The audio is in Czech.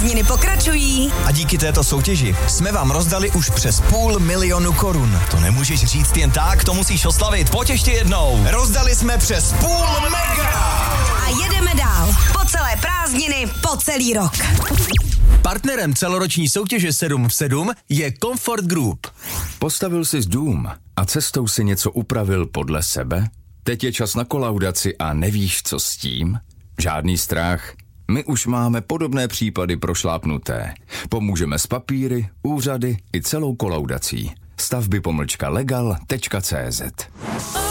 Prázdniny pokračují. A díky této soutěži jsme vám rozdali už přes 500 000 korun. To nemůžeš říct jen tak, to musíš oslavit. Pojď ještě jednou. Rozdali jsme přes 500 mega! A jedeme dál. Po celé prázdniny, po celý rok. Partnerem celoroční soutěže 7 v 7 je Comfort Group. Postavil jsi dům a cestou si něco upravil podle sebe? Teď je čas na kolaudaci a nevíš, co s tím? Žádný strach. My už máme podobné případy prošlápnuté. Pomůžeme s papíry, úřady i celou kolaudací. Stavby-legal.cz